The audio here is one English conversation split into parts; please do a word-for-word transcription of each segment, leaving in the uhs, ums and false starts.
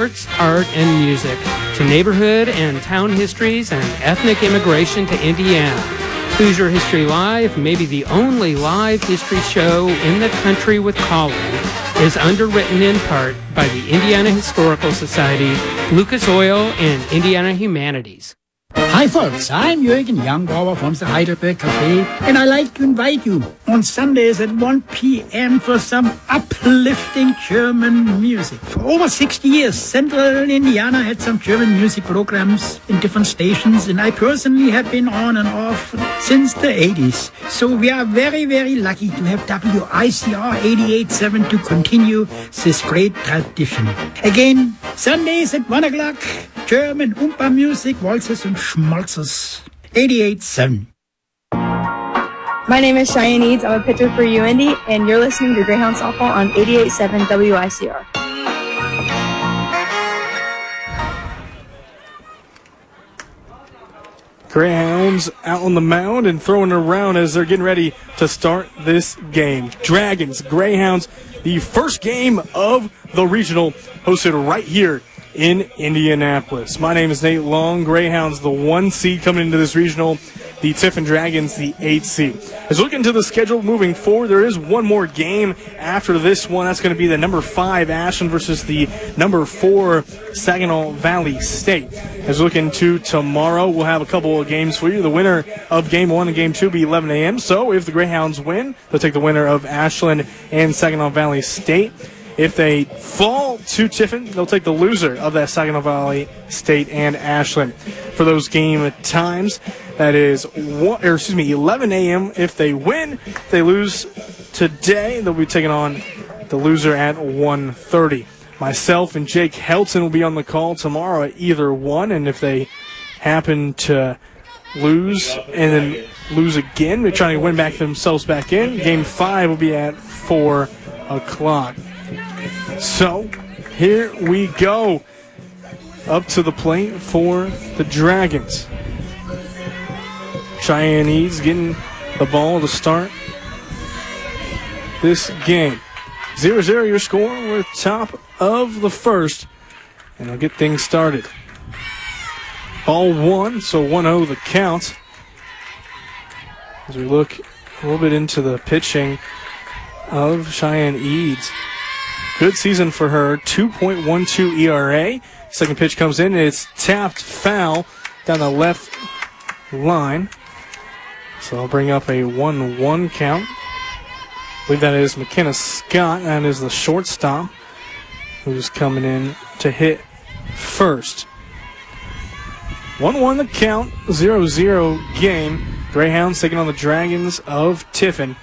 sports, art, and music, to neighborhood and town histories and ethnic immigration to Indiana. Hoosier History Live, maybe the only live history show in the country with calling, is underwritten in part by the Indiana Historical Society, Lucas Oil, and Indiana Humanities. Hi folks, I'm Jürgen Youngbauer from the Heidelberg Cafe, and I'd like to invite you on Sundays at one p.m. for some uplifting German music. For over sixty years, Central Indiana had some German music programs in different stations, and I personally have been on and off since the eighties. So we are very, very lucky to have W I C R eighty-eight point seven to continue this great tradition. Again, Sundays at one o'clock, German Oompa music, waltzes and schmaltzes. eighty-eight point seven. My name is Cheyenne Eads. I'm a pitcher for U Indy, and you're listening to Greyhound Softball on eighty-eight point seven W I C R. Greyhounds out on the mound and throwing it around as they're getting ready to start this game. Dragons, Greyhounds, the first game of the regional, hosted right here in Indianapolis. My name is Nate Long. Greyhounds, the one seed coming into this regional. The Tiffin Dragons, the eight seed. As we look into the schedule moving forward, there is one more game after this one. That's going to be the number five Ashland versus the number four Saginaw Valley State. As we look into tomorrow, we'll have a couple of games for you. The winner of game one and game two will be eleven a.m. So if the Greyhounds win, they'll take the winner of Ashland and Saginaw Valley State. If they fall to Tiffin, they'll take the loser of that Saginaw Valley State and Ashland. For those game times, that is one, or excuse me, eleven a.m. If they win, if they lose today, they'll be taking on the loser at one thirty. Myself and Jake Helton will be on the call tomorrow at either one, and if they happen to lose and then lose again, they're trying to win back themselves back in. Game five will be at four o'clock. So, here we go. Up to the plate for the Dragons. Cheyenne Eads getting the ball to start this game. zero zero your score. We're top of the first, and they'll get things started. Ball one, so one oh the count. As we look a little bit into the pitching of Cheyenne Eads. Good season for her, two point one two E R A. Second pitch comes in, and it's tapped foul down the left line. So I'll bring up a one one count. I believe that is McKenna Scott. That is the shortstop who's coming in to hit first. one one the count, zero zero game. Greyhounds taking on the Dragons of Tiffin.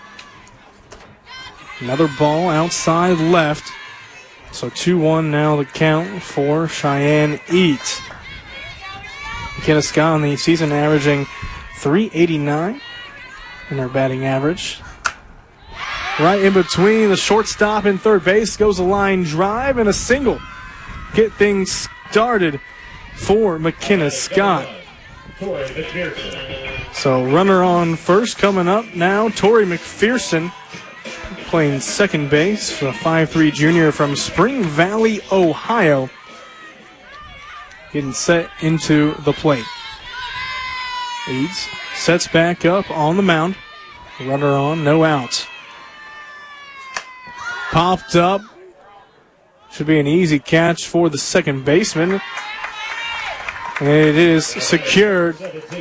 Another ball outside left. So two one now the count for Cheyenne Eads. McKenna Scott on the season averaging three eighty-nine in her batting average. Right in between the shortstop and third base goes a line drive and a single. Get things started for McKenna Scott. So runner on first coming up now, Tori McPherson, playing second base for the five three junior from Spring Valley, Ohio. Getting set into the plate. Eads sets back up on the mound. Runner on, no outs. Popped up. Should be an easy catch for the second baseman. And it is secured.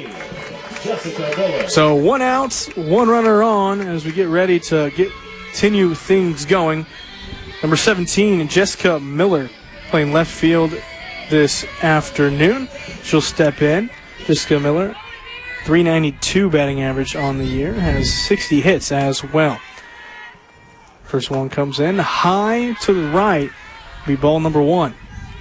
So one out, one runner on as we get ready to get continue things going. Number seventeen, Jessica Miller, playing left field this afternoon. She'll step in. Jessica Miller, three ninety-two batting average on the year, has sixty hits as well. First one comes in high to the right, be ball number one.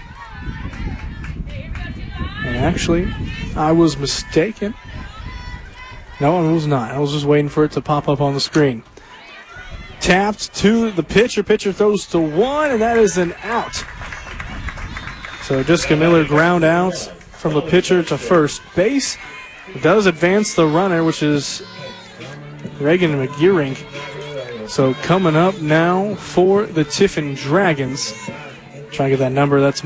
And actually, I was mistaken. No, I was not. I was just waiting for it to pop up on the screen. Tapped to the pitcher. Pitcher throws to one, and that is an out. So Jessica Miller ground out from the pitcher to first base. It does advance the runner, which is Reagan McGearing. So coming up now for the Tiffin Dragons. Trying to get that number. That's